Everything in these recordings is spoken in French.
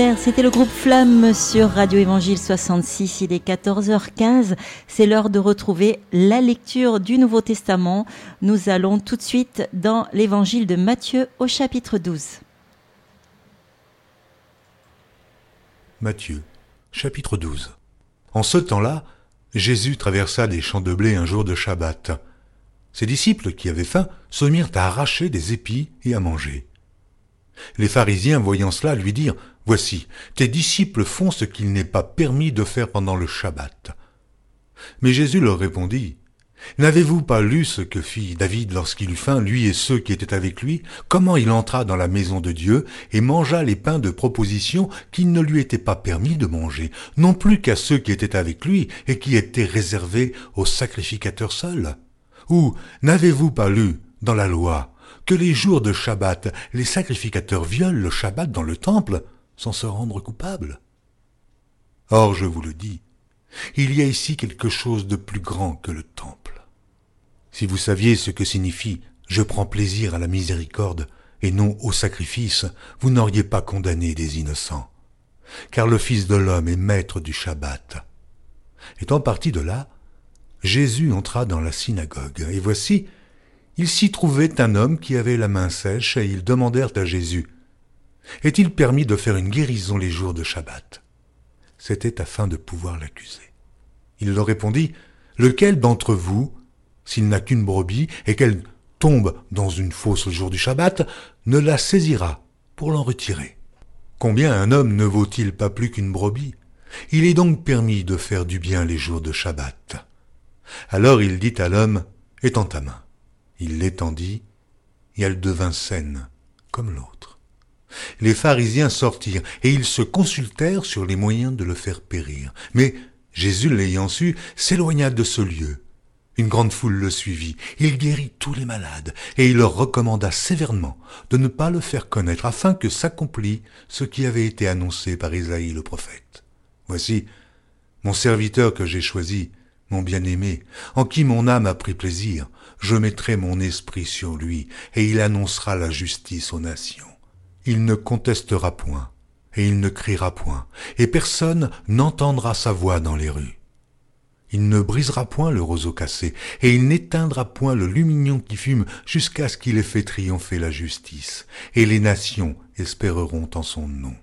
C'était le groupe Flamme sur Radio Évangile 66, il est 14h15, c'est l'heure de retrouver la lecture du Nouveau Testament. Nous allons tout de suite dans l'Évangile de Matthieu au chapitre 12. Matthieu, chapitre 12. En ce temps-là, Jésus traversa des champs de blé un jour de Shabbat. Ses disciples, qui avaient faim, se mirent à arracher des épis et à manger. Les pharisiens, voyant cela, lui dirent « Voici, tes disciples font ce qu'il n'est pas permis de faire pendant le Shabbat. » Mais Jésus leur répondit « N'avez-vous pas lu ce que fit David lorsqu'il eut faim, lui et ceux qui étaient avec lui, comment il entra dans la maison de Dieu et mangea les pains de proposition qu'il ne lui était pas permis de manger, non plus qu'à ceux qui étaient avec lui et qui étaient réservés aux sacrificateurs seuls? Ou n'avez-vous pas lu dans la loi que les jours de Shabbat, les sacrificateurs violent le Shabbat dans le temple sans se rendre coupables? Or, je vous le dis, il y a ici quelque chose de plus grand que le temple. Si vous saviez ce que signifie « je prends plaisir à la miséricorde » et non au sacrifice, vous n'auriez pas condamné des innocents. Car le Fils de l'homme est maître du Shabbat. Étant parti de là, Jésus entra dans la synagogue, et voici, il s'y trouvait un homme qui avait la main sèche, et ils demandèrent à Jésus « Est-il permis de faire une guérison les jours de Shabbat ?» C'était afin de pouvoir l'accuser. Il leur répondit « Lequel d'entre vous, s'il n'a qu'une brebis, et qu'elle tombe dans une fosse le jour du Shabbat, ne la saisira pour l'en retirer? Combien un homme ne vaut-il pas plus qu'une brebis? Il est donc permis de faire du bien les jours de Shabbat. » Alors il dit à l'homme « Étends ta main. » Il l'étendit, et elle devint saine, comme l'autre. Les pharisiens sortirent, et ils se consultèrent sur les moyens de le faire périr. Mais Jésus, l'ayant su, s'éloigna de ce lieu. Une grande foule le suivit. Il guérit tous les malades, et il leur recommanda sévèrement de ne pas le faire connaître, afin que s'accomplît ce qui avait été annoncé par Isaïe le prophète. Voici mon serviteur que j'ai choisi, mon bien-aimé, en qui mon âme a pris plaisir. Je mettrai mon esprit sur lui, et il annoncera la justice aux nations. Il ne contestera point, et il ne criera point, et personne n'entendra sa voix dans les rues. Il ne brisera point le roseau cassé, et il n'éteindra point le lumignon qui fume, jusqu'à ce qu'il ait fait triompher la justice, et les nations espéreront en son nom.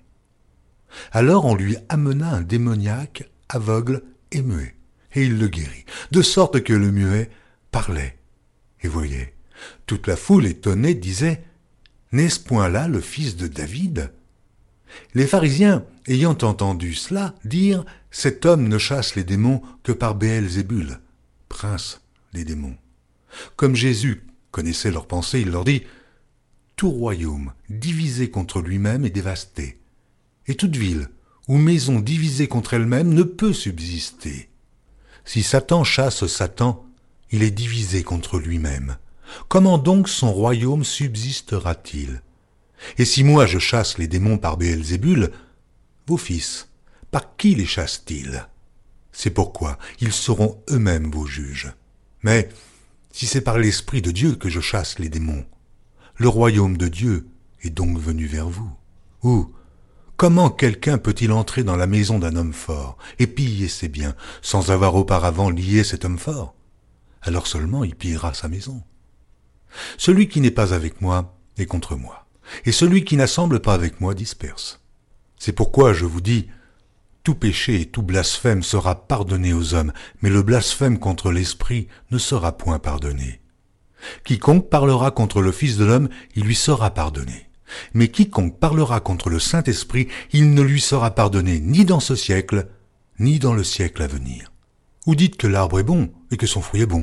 Alors on lui amena un démoniaque, aveugle et muet, et il le guérit, de sorte que le muet parlait et voyait. Toute la foule étonnée disait « N'est-ce point là le fils de David ?» Les pharisiens, ayant entendu cela, dirent « Cet homme ne chasse les démons que par Béelzébul, prince des démons. » Comme Jésus connaissait leurs pensées, il leur dit « Tout royaume divisé contre lui-même est dévasté, et toute ville ou maison divisée contre elle-même ne peut subsister. Si Satan chasse Satan, il est divisé contre lui-même. Comment donc son royaume subsistera-t-il? Et si moi je chasse les démons par Béelzébul, vos fils, par qui les chassent-ils? C'est pourquoi ils seront eux-mêmes vos juges. Mais si c'est par l'Esprit de Dieu que je chasse les démons, le royaume de Dieu est donc venu vers vous. Ou comment quelqu'un peut-il entrer dans la maison d'un homme fort et piller ses biens sans avoir auparavant lié cet homme fort? Alors seulement il pillera sa maison. Celui qui n'est pas avec moi est contre moi, et celui qui n'assemble pas avec moi disperse. C'est pourquoi je vous dis, tout péché et tout blasphème sera pardonné aux hommes, mais le blasphème contre l'Esprit ne sera point pardonné. Quiconque parlera contre le Fils de l'homme, il lui sera pardonné. Mais quiconque parlera contre le Saint-Esprit, il ne lui sera pardonné ni dans ce siècle, ni dans le siècle à venir. Ou dites que l'arbre est bon et que son fruit est bon.